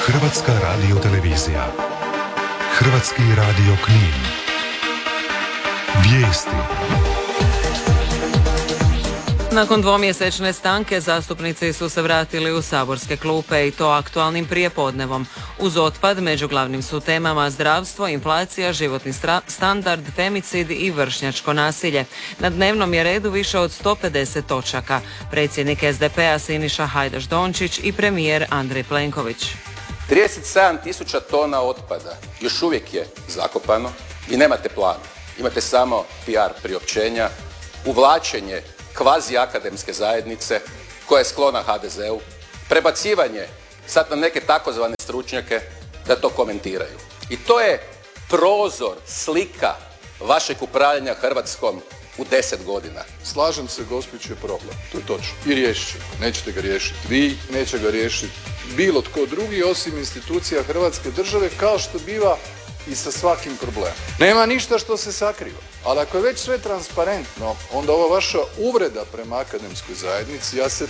Hrvatska radiotelevizija. Hrvatski radio Knin. Vijesti. Nakon dvomjesečne stanke zastupnici su se vratili u saborske klupe i to aktualnim prijepodnevom. Uz otpad među glavnim su temama zdravstvo, inflacija, životni standard, femicid i vršnjačko nasilje. Na dnevnom je redu više od 150 točaka. Predsjednik SDP-a Siniša Hajdaš Dončić i premijer Andrej Plenković. 37.000 tona otpada još uvijek je zakopano i nemate plan. Imate samo PR priopćenja, uvlačenje kvazi akademske zajednice koja je sklona HDZ-u, prebacivanje sad na neke takozvane stručnjake da to komentiraju. I to je prozor, slika vašeg upravljanja Hrvatskom u 10 godina. Slažem se, Gospić je problem, to je točno. I riješit ćemo. Nećete ga riješiti vi, neće ga riješiti bilo tko drugi osim institucija Hrvatske države, kao što biva i sa svakim problemom. Nema ništa što se sakriva. Ali ako je već sve transparentno, onda ova vaša uvreda prema akademskoj zajednici, ja se